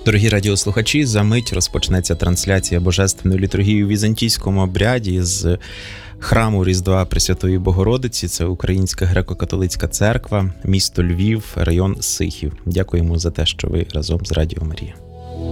Дорогі радіослухачі, за мить розпочнеться трансляція Божественної літургії у візантійському обряді з храму Різдва Пресвятої Богородиці. Це Українська греко-католицька церква, місто Львів, район Сихів. Дякуємо за те, що ви разом з Радіо Марія.